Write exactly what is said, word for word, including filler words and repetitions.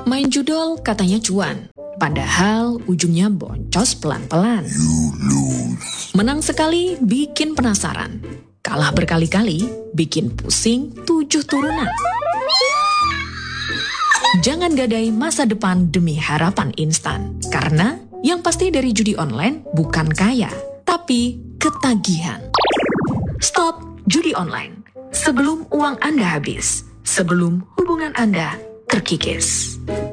Main judol katanya cuan, padahal ujungnya boncos pelan-pelan. Menang sekali bikin penasaran, kalah berkali-kali bikin pusing tujuh turunan. Jangan gadai masa depan demi harapan instan, karena yang pasti dari judi online bukan kaya, tapi ketagihan. Stop judi online sebelum uang Anda habis, sebelum hubungan Anda terkikis.